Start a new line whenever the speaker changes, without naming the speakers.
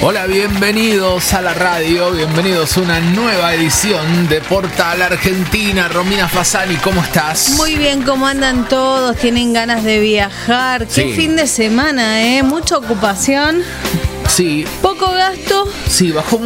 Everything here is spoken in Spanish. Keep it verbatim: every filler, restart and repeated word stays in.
Hola, bienvenidos a la radio, bienvenidos a una nueva edición de Portal Argentina. Romina Fasani, ¿cómo estás?
Muy bien, ¿cómo andan todos? ¿Tienen ganas de viajar? Qué
Sí.
fin de semana, ¿eh? Mucha ocupación,
Sí,
poco gasto.
sí, bajó